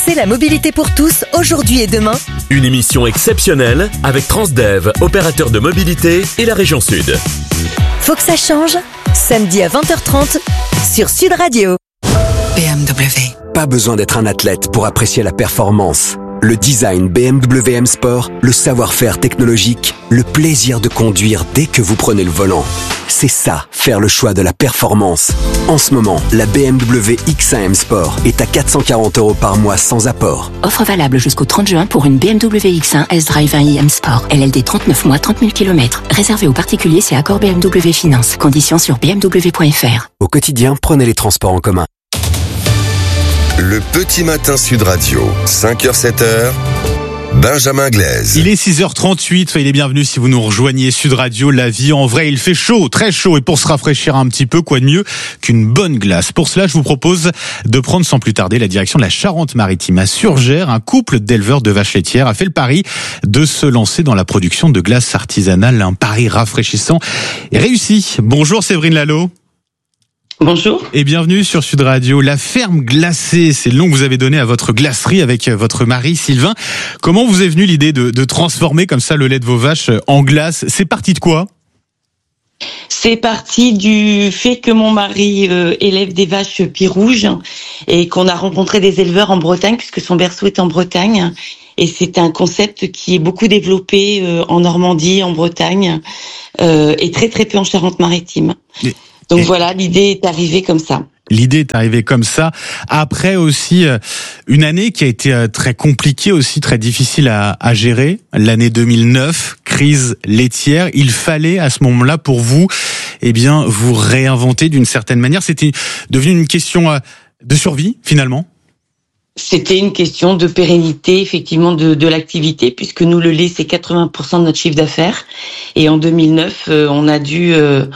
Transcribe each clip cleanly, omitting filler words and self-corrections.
C'est la mobilité pour tous, aujourd'hui et demain. Une émission exceptionnelle avec Transdev, opérateur de mobilité et la région Sud. Faut que ça change. Samedi à 20h30 sur Sud Radio. BMW. Pas besoin d'être un athlète pour apprécier la performance. Le design BMW M Sport, le savoir-faire technologique, le plaisir de conduire dès que vous prenez le volant. C'est ça, faire le choix de la performance. En ce moment, la BMW X1 M Sport est à 440 € par mois sans apport. Offre valable jusqu'au 30 juin pour une BMW X1 S-Drive 1i M Sport. LLD 39 mois, 30 000 km. Réservé aux particuliers, c'est accord BMW Finance. Conditions sur bmw.fr. Au quotidien, prenez les transports en commun. Le petit matin Sud Radio, 5h-7h, Benjamin Glaise. Il est 6h38, soyez les bienvenus si vous nous rejoignez. Sud Radio, la vie en vrai, il fait chaud, très chaud, et pour se rafraîchir un petit peu, quoi de mieux qu'une bonne glace. Pour cela, je vous propose de prendre sans plus tarder la direction de la Charente-Maritime. À Surgères, un couple d'éleveurs de vaches laitières a fait le pari de se lancer dans la production de glace artisanale, un pari rafraîchissant et réussi. Bonjour Séverine Lalo. Bonjour. Et bienvenue sur Sud Radio. La ferme glacée, c'est le nom que vous avez donné à votre glacerie avec votre mari Sylvain. Comment vous est venue l'idée de transformer comme ça le lait de vos vaches en glace? C'est parti de quoi? C'est parti du fait que mon mari élève des vaches Pirouge et qu'on a rencontré des éleveurs en Bretagne puisque son berceau est en Bretagne. Et c'est un concept qui est beaucoup développé en Normandie, en Bretagne et très très peu en Charente-Maritime. Donc voilà, l'idée est arrivée comme ça. L'idée est arrivée comme ça. Après aussi, une année qui a été très compliquée aussi, très difficile à gérer. L'année 2009, crise laitière. Il fallait à ce moment-là pour vous, vous réinventer d'une certaine manière. C'était devenu une question de survie finalement. C'était une question de pérennité, effectivement, de l'activité, puisque nous, le lait, c'est 80% de notre chiffre d'affaires. Et en 2009, on a dû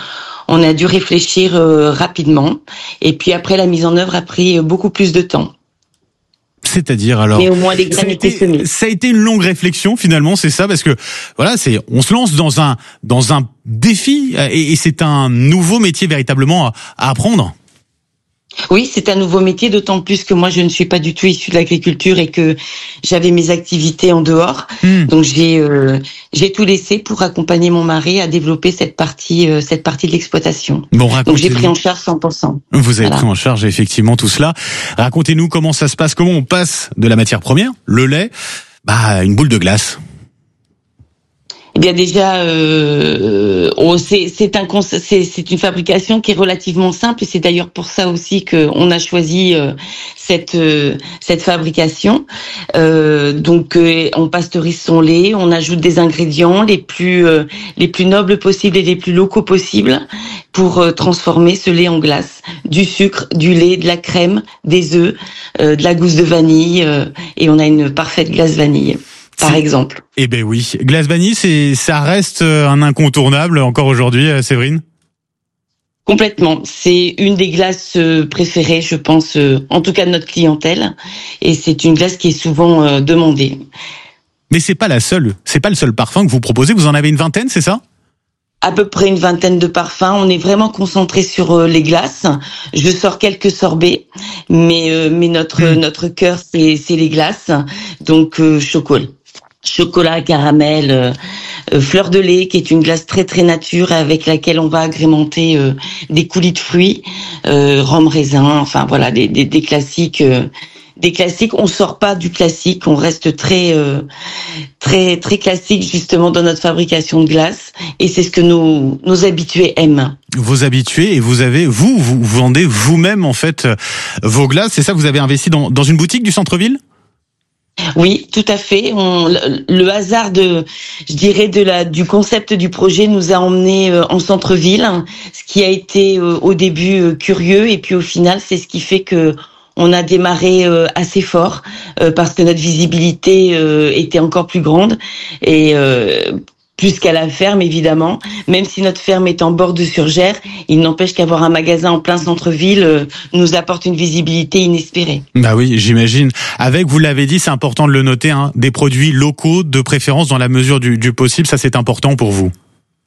réfléchir rapidement. Et puis après, la mise en œuvre a pris beaucoup plus de temps. C'est-à-dire alors. Mais au moins les graines étaient semées. Ça a été une longue réflexion finalement, c'est ça, parce que voilà, on se lance dans un défi et c'est un nouveau métier véritablement à apprendre. Oui, c'est un nouveau métier, d'autant plus que moi, je ne suis pas du tout issue de l'agriculture et que j'avais mes activités en dehors. Donc, j'ai tout laissé pour accompagner mon mari à développer cette partie de l'exploitation. Bon, donc, j'ai pris en charge 100%. Vous avez pris en charge effectivement tout cela. Racontez-nous comment ça se passe, comment on passe de la matière première, le lait, à une boule de glace. Eh bien déjà, c'est une fabrication qui est relativement simple et c'est d'ailleurs pour ça aussi qu'on a choisi cette fabrication. Donc on pasteurise son lait, on ajoute des ingrédients les plus nobles possibles et les plus locaux possibles pour transformer ce lait en glace. Du sucre, du lait, de la crème, des œufs, de la gousse de vanille et on a une parfaite glace vanille. Par exemple. Eh ben oui, glace vanille, ça reste un incontournable encore aujourd'hui, Séverine. Complètement. C'est une des glaces préférées, je pense, en tout cas de notre clientèle. Et c'est une glace qui est souvent demandée. Mais c'est pas le seul parfum que vous proposez. Vous en avez une vingtaine, c'est ça? À peu près une vingtaine de parfums. On est vraiment concentré sur les glaces. Je sors quelques sorbets, mais notre cœur c'est les glaces. Donc chocolat, caramel, fleur de lait, qui est une glace très très nature avec laquelle on va agrémenter des coulis de fruits, rhum raisin, enfin voilà des classiques. Des classiques, on sort pas du classique, on reste très très classique justement dans notre fabrication de glace et c'est ce que nos habitués aiment. Vos habitués et vous vendez vous-même en fait vos glaces, c'est ça? Vous avez investi dans une boutique du centre-ville? Oui, tout à fait. Le hasard du concept du projet nous a emmenés en centre-ville, ce qui a été au début curieux et puis au final c'est ce qui fait que on a démarré assez fort parce que notre visibilité était encore plus grande et plus qu'à la ferme évidemment. Même si notre ferme est en bord de Surgères, il n'empêche qu'avoir un magasin en plein centre-ville nous apporte une visibilité inespérée. Bah oui, j'imagine. Avec, vous l'avez dit, c'est important de le noter, des produits locaux de préférence dans la mesure du possible. Ça, c'est important pour vous.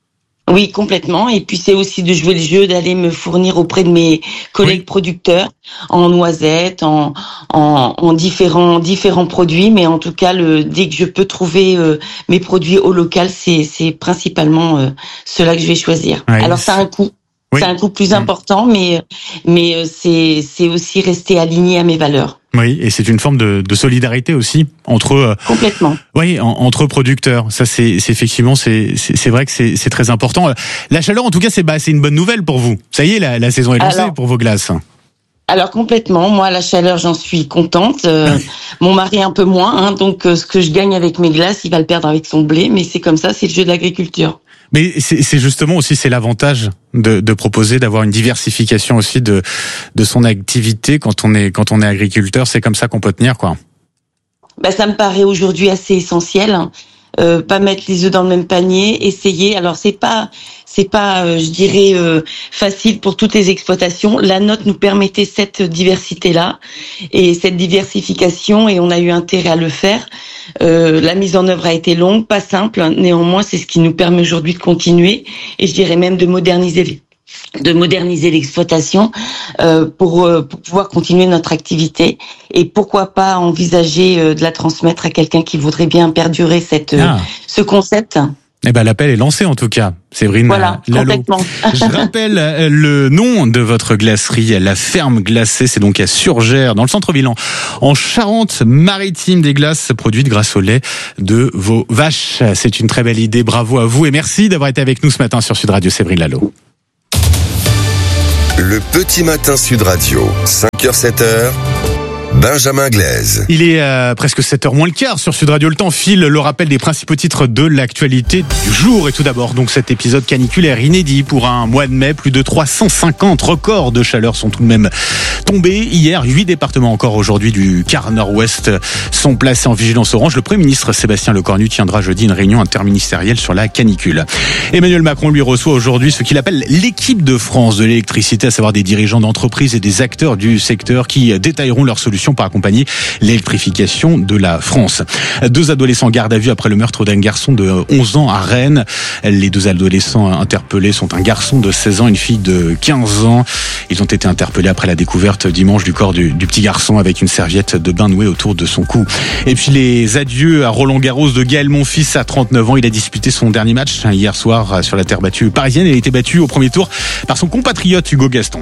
Oui, complètement. Et puis c'est aussi de jouer le jeu, d'aller me fournir auprès de mes collègues producteurs en noisettes, en différents produits. Mais en tout cas, dès que je peux trouver mes produits au local, c'est principalement ceux-là que je vais choisir. Ouais, alors ça a un coût. Oui. C'est un coût plus important, mais c'est aussi rester aligné à mes valeurs. Oui, et c'est une forme de solidarité aussi entre complètement. Oui, entre producteurs. Ça c'est effectivement c'est vrai que c'est très important. La chaleur en tout cas c'est une bonne nouvelle pour vous. Ça y est, la saison est lancée pour vos glaces. Alors complètement, moi la chaleur j'en suis contente, mon mari un peu moins, donc ce que je gagne avec mes glaces, il va le perdre avec son blé, mais c'est comme ça, c'est le jeu de l'agriculture. Mais c'est justement aussi c'est l'avantage de proposer d'avoir une diversification aussi de son activité quand on est agriculteur, c'est comme ça qu'on peut tenir quoi. Ça me paraît aujourd'hui assez essentiel. Pas mettre les œufs dans le même panier, essayer. Alors c'est pas je dirais facile pour toutes les exploitations. La nôtre nous permettait cette diversité-là et cette diversification et on a eu intérêt à le faire. La mise en œuvre a été longue, pas simple. Néanmoins, c'est ce qui nous permet aujourd'hui de continuer et je dirais même de moderniser l'exploitation pour pouvoir continuer notre activité et pourquoi pas envisager de la transmettre à quelqu'un qui voudrait bien perdurer ce concept. L'appel est lancé en tout cas, Séverine Voilà, Lalo. Je rappelle le nom de votre glacerie, La Ferme Glacée, c'est donc à Surgères, dans le centre-ville, en Charente-Maritime, des glaces produites grâce au lait de vos vaches. C'est une très belle idée, bravo à vous et merci d'avoir été avec nous ce matin sur Sud Radio, Séverine Lalo. Le petit matin Sud Radio, 5h, 7h. Benjamin Glaise. Il est presque 7h moins le quart sur Sud Radio. Le temps file, le rappel des principaux titres de l'actualité du jour. Et tout d'abord, donc cet épisode caniculaire inédit pour un mois de mai. Plus de 350 records de chaleur sont tout de même tombés. Hier, 8 départements encore aujourd'hui du quart nord-ouest sont placés en vigilance orange. Le Premier ministre Sébastien Lecornu tiendra jeudi une réunion interministérielle sur la canicule. Emmanuel Macron lui reçoit aujourd'hui ce qu'il appelle l'équipe de France de l'électricité, à savoir des dirigeants d'entreprises et des acteurs du secteur qui détailleront leurs solutions pour accompagner l'électrification de la France. 2 adolescents garde à vue après le meurtre d'un garçon de 11 ans à Rennes. Les 2 adolescents interpellés sont un garçon de 16 ans et une fille de 15 ans. Ils ont été interpellés après la découverte dimanche du corps du petit garçon avec une serviette de bain nouée autour de son cou. Et puis les adieux à Roland Garros de Gaël Monfils à 39 ans. Il a disputé son dernier match hier soir sur la terre battue parisienne. Il a été battu au premier tour par son compatriote Hugo Gaston.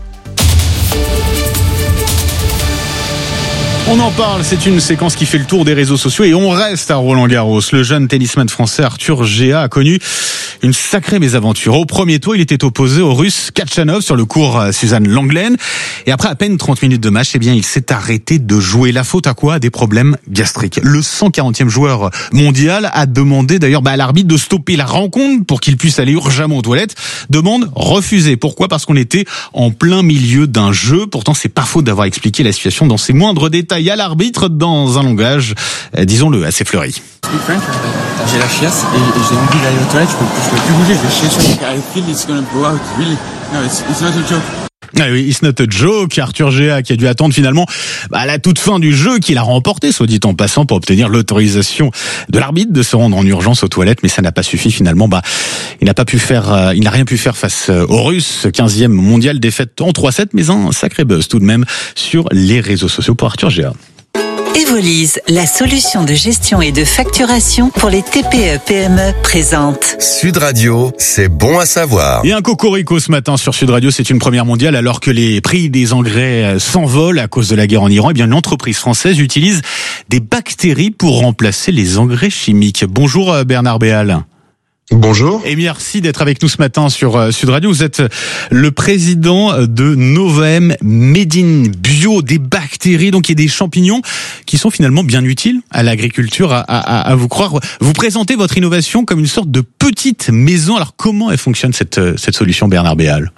On en parle, c'est une séquence qui fait le tour des réseaux sociaux et on reste à Roland-Garros. Le jeune tennisman français Arthur Géa a connu une sacrée mésaventure. Au premier tour, il était opposé au Russe Khachanov sur le court Suzanne Lenglen. Et après à peine 30 minutes de match, il s'est arrêté de jouer. La faute à quoi ? À des problèmes gastriques. Le 140e joueur mondial a demandé d'ailleurs à l'arbitre de stopper la rencontre pour qu'il puisse aller urgemment aux toilettes. Demande refusée. Pourquoi ? Parce qu'on était en plein milieu d'un jeu. Pourtant, c'est pas faute d'avoir expliqué la situation dans ses moindres détails à l'arbitre dans un langage, disons-le, assez fleuri. J'ai la chiasse et j'ai envie d'aller aux toilettes, je peux plus bouger, j'ai chier sur le I feel it's gonna blow out, really. No, it's not a joke. Ah oui, it's not a joke. Arthur Géa qui a dû attendre finalement à la toute fin du jeu qu'il a remporté, soit dit en passant, pour obtenir l'autorisation de l'arbitre de se rendre en urgence aux toilettes, mais ça n'a pas suffi finalement. Il n'a rien pu faire face aux Russes. 15e mondial, défaite en 3-7, mais un sacré buzz tout de même sur les réseaux sociaux pour Arthur Géa. Evolise, la solution de gestion et de facturation pour les TPE-PME présente. Sud Radio, c'est bon à savoir. Et un cocorico ce matin sur Sud Radio, c'est une première mondiale alors que les prix des engrais s'envolent à cause de la guerre en Iran. Une entreprise française utilise des bactéries pour remplacer les engrais chimiques. Bonjour Bernard Béal. Bonjour. Et merci d'être avec nous ce matin sur Sud Radio. Vous êtes le président de Novaem Medin Bio, des bactéries, donc il y a des champignons qui sont finalement bien utiles à l'agriculture, à vous croire. Vous présentez votre innovation comme une sorte de petite maison. Alors comment elle fonctionne cette solution, Bernard Béal ?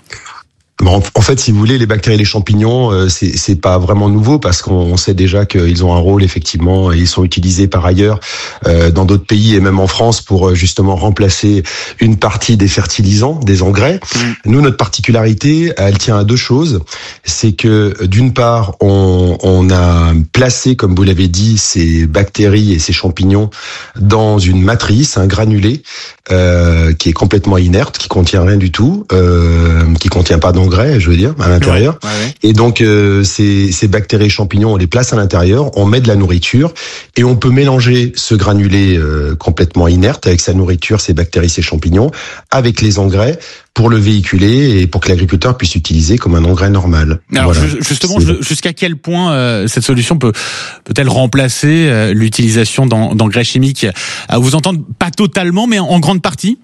En fait, si vous voulez, les bactéries et les champignons, c'est pas vraiment nouveau parce qu'on sait déjà qu'ils ont un rôle effectivement et ils sont utilisés par ailleurs dans d'autres pays et même en France pour justement remplacer une partie des fertilisants, des engrais. Nous, notre particularité, elle tient à deux choses. C'est que d'une part, on a placé, comme vous l'avez dit, ces bactéries et ces champignons dans une matrice, un granulé qui est complètement inerte, qui contient rien du tout, qui contient pas d'engrais, je veux dire, à l'intérieur. Ouais. Et donc ces bactéries et champignons, on les place à l'intérieur, on met de la nourriture et on peut mélanger ce granulé complètement inerte avec sa nourriture, ces bactéries, ces champignons, avec les engrais pour le véhiculer et pour que l'agriculteur puisse utiliser comme un engrais normal. Alors justement, jusqu'à quel point cette solution peut-elle remplacer l'utilisation d'engrais chimiques? À vous entendre, pas totalement, mais en grande partie?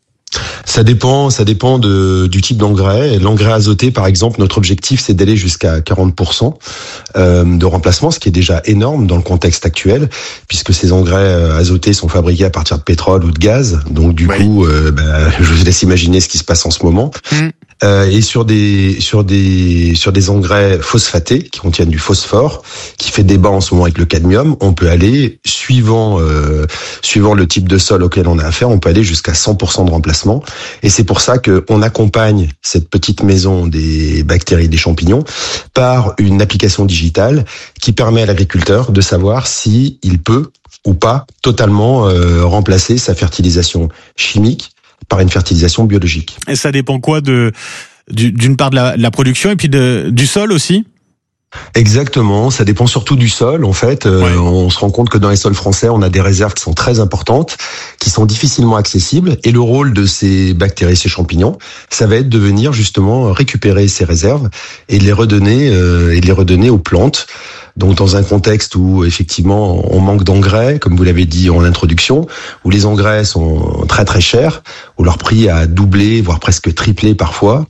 Ça dépend du type d'engrais. L'engrais azoté, par exemple, notre objectif, c'est d'aller jusqu'à 40% de remplacement, ce qui est déjà énorme dans le contexte actuel, puisque ces engrais azotés sont fabriqués à partir de pétrole ou de gaz. Donc du coup, je vous laisse imaginer ce qui se passe en ce moment. Et sur des engrais phosphatés qui contiennent du phosphore, qui fait débat en ce moment avec le cadmium, on peut aller suivant le type de sol auquel on a affaire, on peut aller jusqu'à 100% de remplacement. Et c'est pour ça que on accompagne cette petite maison des bactéries et des champignons par une application digitale qui permet à l'agriculteur de savoir si il peut ou pas totalement remplacer sa fertilisation chimique par une fertilisation biologique. Et ça dépend quoi d'une part de la production et puis du sol aussi? Exactement, ça dépend surtout du sol en fait. On se rend compte que dans les sols français, on a des réserves qui sont très importantes, qui sont difficilement accessibles et le rôle de ces bactéries, ces champignons, ça va être de venir justement récupérer ces réserves et de les redonner aux plantes. Donc dans un contexte où effectivement on manque d'engrais, comme vous l'avez dit en introduction, où les engrais sont très très chers, où leur prix a doublé, voire presque triplé parfois,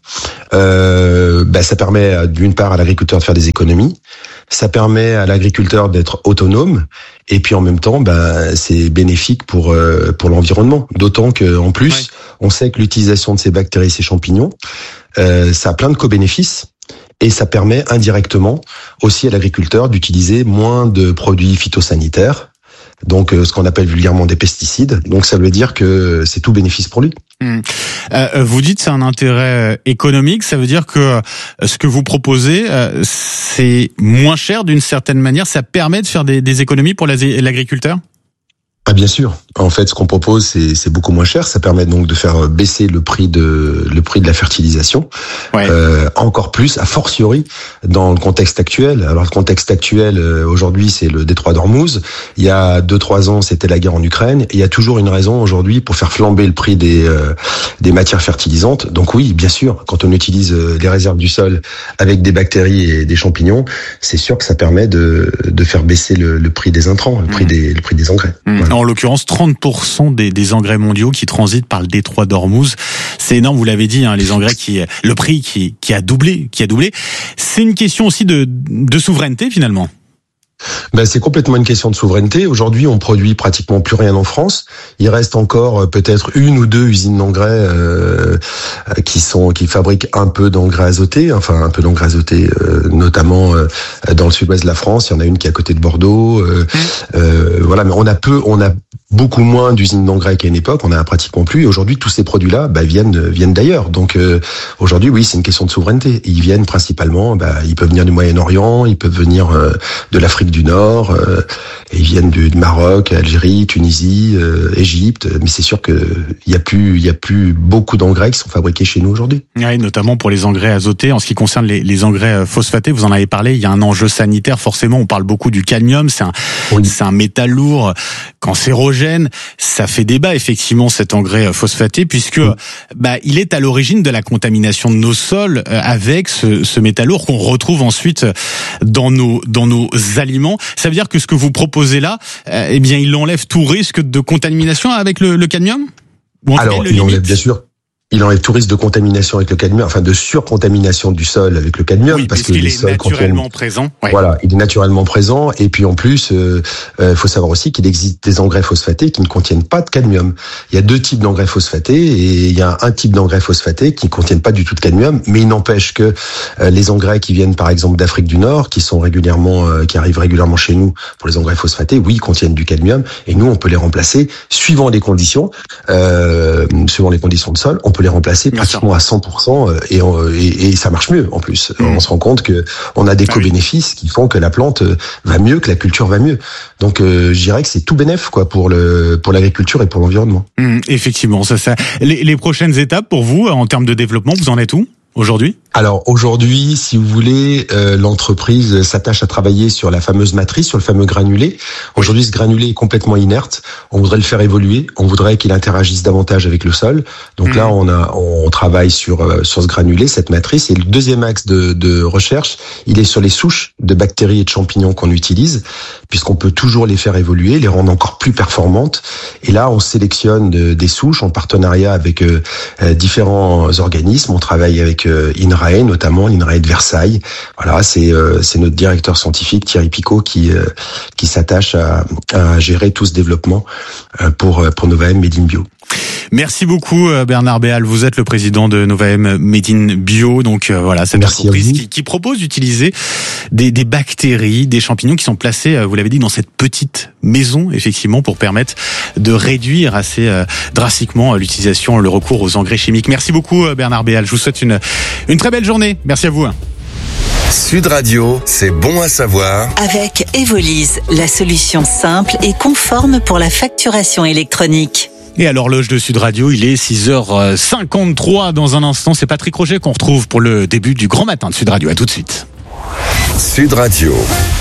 ça permet d'une part à l'agriculteur de faire des économies, ça permet à l'agriculteur d'être autonome, et puis en même temps, c'est bénéfique pour l'environnement. D'autant que en plus, on sait que l'utilisation de ces bactéries, ces champignons, ça a plein de co-bénéfices. Et ça permet indirectement aussi à l'agriculteur d'utiliser moins de produits phytosanitaires, donc ce qu'on appelle vulgairement des pesticides. Donc ça veut dire que c'est tout bénéfice pour lui. Vous dites c'est un intérêt économique, ça veut dire que ce que vous proposez, c'est moins cher d'une certaine manière, ça permet de faire des économies pour l'agriculteur ? Ah bien sûr. En fait, ce qu'on propose, c'est beaucoup moins cher. Ça permet donc de faire baisser le prix de la fertilisation. Encore plus, a fortiori, dans le contexte actuel. Alors, le contexte actuel, aujourd'hui, c'est le détroit d'Ormuz. Il y a 2-3 ans, c'était la guerre en Ukraine. Il y a toujours une raison aujourd'hui pour faire flamber le prix des matières fertilisantes. Donc oui, bien sûr, quand on utilise les réserves du sol avec des bactéries et des champignons, c'est sûr que ça permet de faire baisser le prix des intrants, le prix des engrais. Voilà. En l'occurrence, 30% des engrais mondiaux qui transitent par le détroit d'Ormuz. C'est énorme, vous l'avez dit, les engrais le prix qui a doublé. C'est une question aussi de souveraineté finalement. C'est complètement une question de souveraineté. Aujourd'hui, on produit pratiquement plus rien en France. Il reste encore peut-être 1 ou 2 usines d'engrais qui fabriquent un peu d'engrais azoté, notamment dans le sud-ouest de la France. Il y en a une qui est à côté de Bordeaux. Mais on a beaucoup moins d'usines d'engrais qu'à une époque. On en a pratiquement plus. Et aujourd'hui, tous ces produits-là viennent d'ailleurs. Donc aujourd'hui, oui, c'est une question de souveraineté. Ils viennent principalement, ils peuvent venir du Moyen-Orient, ils peuvent venir de l'Afrique du Nord, et ils viennent du Maroc, Algérie, Tunisie, Égypte, mais c'est sûr que il y a plus beaucoup d'engrais qui sont fabriqués chez nous aujourd'hui. Oui, notamment pour les engrais azotés. En ce qui concerne les engrais phosphatés, vous en avez parlé, il y a un enjeu sanitaire forcément. On parle beaucoup du cadmium, c'est un métal lourd, cancérogène. Ça fait débat effectivement cet engrais phosphaté puisque il est à l'origine de la contamination de nos sols avec ce métal lourd qu'on retrouve ensuite dans nos aliments. Ça veut dire que ce que vous proposez là, il enlève tout risque de contamination avec le cadmium ? Alors, il enlève bien sûr. il enlève tout risque de contamination avec le cadmium, enfin de surcontamination du sol avec le cadmium, oui, parce que il est naturellement présent. Ouais. Voilà, il est naturellement présent. Et puis en plus, faut savoir aussi qu'il existe des engrais phosphatés qui ne contiennent pas de cadmium. Il y a 2 types d'engrais phosphatés et il y a un type d'engrais phosphatés qui ne contiennent pas du tout de cadmium. Mais il n'empêche que les engrais qui viennent par exemple d'Afrique du Nord, qui arrivent régulièrement chez nous pour les engrais phosphatés, oui, ils contiennent du cadmium. Et nous, on peut les remplacer suivant les conditions de sol. On peut les remplacer pratiquement à 100% et ça marche mieux en plus. On se rend compte que on a des co-bénéfices qui font que la plante va mieux, que la culture va mieux. Donc je dirais que c'est tout bénef quoi pour l'agriculture et pour l'environnement. Effectivement, ça. Les prochaines étapes pour vous en termes de développement, vous en êtes où aujourd'hui ? Alors aujourd'hui, si vous voulez, l'entreprise s'attache à travailler sur la fameuse matrice, sur le fameux granulé. Aujourd'hui, ce granulé est complètement inerte. On voudrait le faire évoluer. On voudrait qu'il interagisse davantage avec le sol. Donc là, on travaille sur ce granulé, cette matrice. Et le deuxième axe de recherche, il est sur les souches de bactéries et de champignons qu'on utilise, puisqu'on peut toujours les faire évoluer, les rendre encore plus performantes. Et là, on sélectionne des souches en partenariat avec différents organismes. On travaille avec INRAE, notamment l'INRAE de Versailles. Voilà, c'est notre directeur scientifique Thierry Picot qui s'attache à gérer tout ce développement pour Novaem Made in Bio. Merci beaucoup Bernard Béal, vous êtes le président de Novaem Made in Bio, donc voilà, cette entreprise qui propose d'utiliser des bactéries, des champignons qui sont placés, vous l'avez dit, dans cette petite maison, effectivement, pour permettre de réduire assez drastiquement l'utilisation, le recours aux engrais chimiques. Merci beaucoup Bernard Béal, je vous souhaite une très belle journée, merci à vous. Sud Radio, c'est bon à savoir. Avec Evolise, la solution simple et conforme pour la facturation électronique. Et à l'horloge de Sud Radio, il est 6h53 dans un instant. C'est Patrick Roger qu'on retrouve pour le début du grand matin de Sud Radio. À tout de suite. Sud Radio.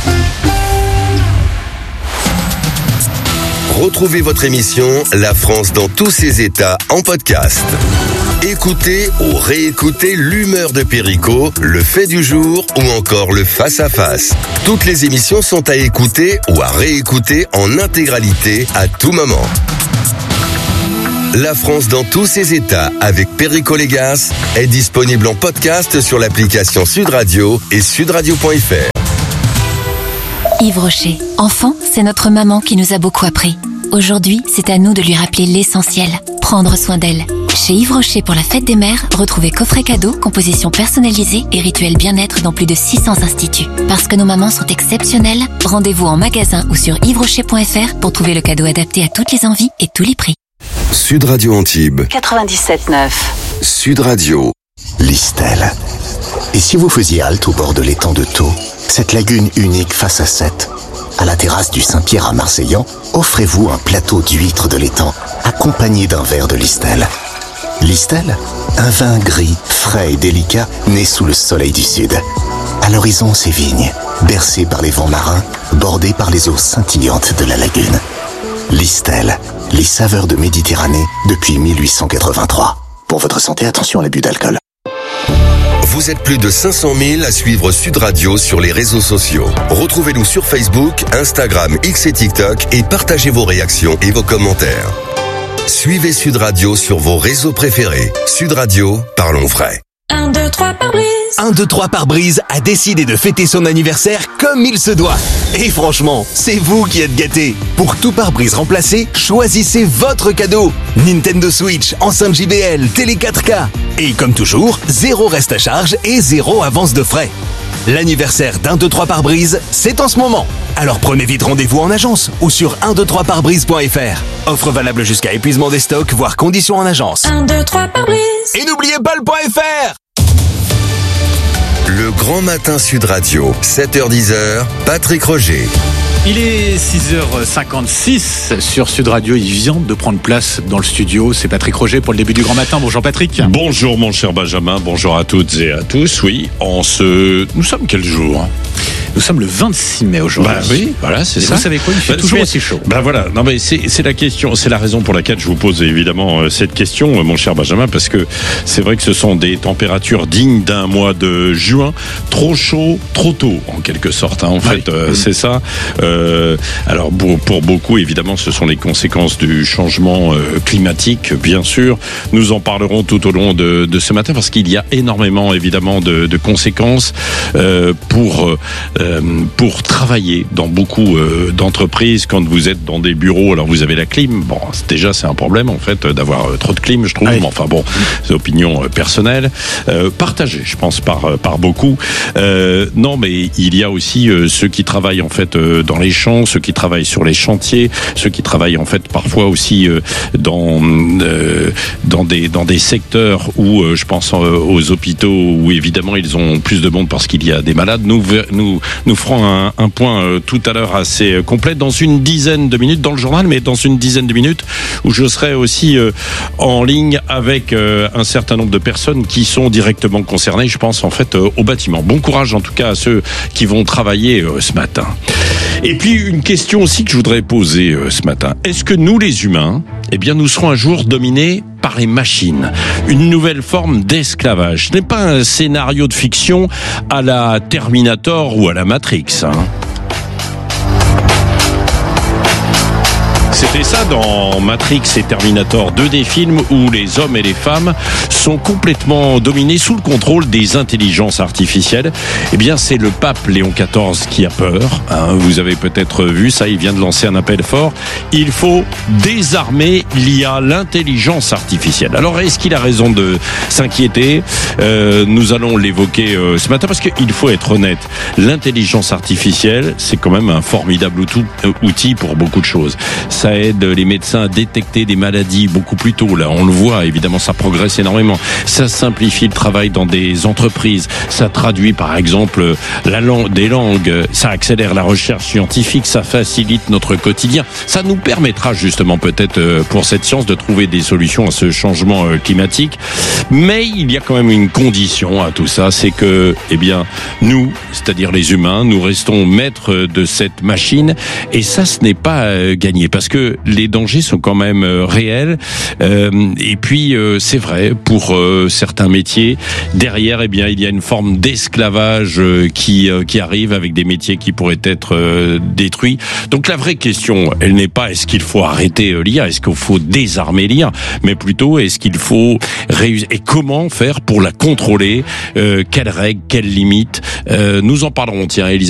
Retrouvez votre émission La France dans tous ses états en podcast. Écoutez ou réécoutez l'humeur de Perico, le fait du jour ou encore le face-à-face. Toutes les émissions sont à écouter ou à réécouter en intégralité à tout moment. La France dans tous ses états avec Perico Légas est disponible en podcast sur l'application Sud Radio et sudradio.fr. Yves Rocher. Enfant, c'est notre maman qui nous a beaucoup appris. Aujourd'hui, c'est à nous de lui rappeler l'essentiel, prendre soin d'elle. Chez Yves Rocher pour la fête des mères, retrouvez coffret cadeau, composition personnalisée et rituel bien-être dans plus de 600 instituts. Parce que nos mamans sont exceptionnelles, rendez-vous en magasin ou sur yvesrocher.fr pour trouver le cadeau adapté à toutes les envies et tous les prix. Sud Radio Antibes 97.9. Sud Radio. Listel. Et si vous faisiez halte au bord de l'étang de Thau, cette lagune unique face à Sète, à la terrasse du Saint-Pierre à Marseillan, offrez-vous un plateau d'huîtres de l'étang, accompagné d'un verre de Listel. Listel, un vin gris, frais et délicat, né sous le soleil du sud. À l'horizon, ses vignes, bercées par les vents marins, bordées par les eaux scintillantes de la lagune. Listel, les saveurs de Méditerranée depuis 1883. Pour votre santé, attention à l'abus d'alcool. Vous êtes plus de 500 000 à suivre Sud Radio sur les réseaux sociaux. Retrouvez-nous sur Facebook, Instagram, X et TikTok et partagez vos réactions et vos commentaires. Suivez Sud Radio sur vos réseaux préférés. Sud Radio, parlons vrai. 1, 2, 3 pare-brise. 1, 2, 3 pare-brise a décidé de fêter son anniversaire comme il se doit. Et franchement, c'est vous qui êtes gâtés. Pour tout pare-brise remplacé, choisissez votre cadeau. Nintendo Switch, enceinte JBL, télé 4K. Et comme toujours, 0 reste à charge et 0 avance de frais. L'anniversaire d'1, 2, 3 pare-brise, c'est en ce moment. Alors prenez vite rendez-vous en agence ou sur 123pare-brise.fr. Offre valable jusqu'à épuisement des stocks, voire conditions en agence. 1, 2, 3 pare-brise. Et n'oubliez pas le .fr. Le grand matin Sud Radio, 7h-10h, Patrick Roger. Il est 6h56 sur Sud Radio. Il vient de prendre place dans le studio. C'est Patrick Roger pour le début du grand matin. Bonjour Patrick. Bonjour mon cher Benjamin. Bonjour à toutes et à tous. Oui, nous sommes quel jour ? Nous sommes le 26 mai aujourd'hui. Bah oui, voilà, c'est ça. Vous savez quoi, il fait toujours aussi chaud. Bah voilà, non mais c'est la question, c'est la raison pour laquelle je vous pose évidemment cette question, mon cher Benjamin, parce que c'est vrai que ce sont des températures dignes d'un mois de juin, trop chaud, trop tôt en quelque sorte. En fait, c'est ça. Alors pour beaucoup, évidemment, ce sont les conséquences du changement climatique, bien sûr. Nous en parlerons tout au long de ce matin parce qu'il y a énormément, évidemment, de conséquences pour travailler dans beaucoup d'entreprises. Quand vous êtes dans des bureaux, alors vous avez la clim. Bon, déjà c'est un problème en fait d'avoir trop de clim, je trouve. Oui. Mais enfin bon, c'est opinion personnelle, partagée, je pense par beaucoup. Non, mais il y a aussi ceux qui travaillent en fait dans les champs, ceux qui travaillent sur les chantiers, ceux qui travaillent en fait parfois aussi dans des secteurs où je pense aux hôpitaux où évidemment ils ont plus de monde parce qu'il y a des malades. Nous ferons un point tout à l'heure assez complet dans une dizaine de minutes dans le journal, mais dans une dizaine de minutes où je serai aussi en ligne avec un certain nombre de personnes qui sont directement concernées, je pense en fait au bâtiment. Bon courage en tout cas à ceux qui vont travailler ce matin. Et puis une question aussi que je voudrais poser ce matin. Est-ce que nous les humains, eh bien nous serons un jour dominés par les machines? Une nouvelle forme d'esclavage. Ce n'est pas un scénario de fiction à la Terminator ou à la Matrix, hein. C'était ça dans Matrix et Terminator, 2 des films où les hommes et les femmes sont complètement dominés sous le contrôle des intelligences artificielles. Eh bien, c'est le pape Léon XIV qui a peur, hein. Vous avez peut-être vu ça, il vient de lancer un appel fort. Il faut désarmer l'IA, l'intelligence artificielle. Alors, est-ce qu'il a raison de s'inquiéter? Nous allons l'évoquer ce matin parce qu'il faut être honnête. L'intelligence artificielle, c'est quand même un formidable outil pour beaucoup de choses. Ça aide les médecins à détecter des maladies beaucoup plus tôt. Là, on le voit, évidemment, ça progresse énormément. Ça simplifie le travail dans des entreprises. Ça traduit, par exemple, des langues. Ça accélère la recherche scientifique. Ça facilite notre quotidien. Ça nous permettra justement peut-être pour cette science de trouver des solutions à ce changement climatique. Mais il y a quand même une condition à tout ça, c'est que, eh bien, nous, c'est-à-dire les humains, nous restons maîtres de cette machine. Et ça, ce n'est pas gagné parce que les dangers sont quand même réels. Et puis, c'est vrai, pour certains métiers, derrière, eh bien, il y a une forme d'esclavage qui arrive avec des métiers qui pourraient être détruits. Donc, la vraie question, elle n'est pas est-ce qu'il faut arrêter l'IA, est-ce qu'il faut désarmer l'IA, mais plutôt est-ce qu'il faut réussir et comment faire pour la contrôler, quelles règles, quelles limites. Nous en parlerons, tiens, Elisabeth.